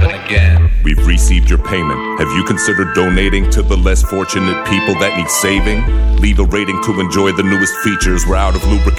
happen again. We've received your payment. Have you considered donating to the less fortunate people that need saving? Leave a rating to enjoy the newest features. We're out of lubricant.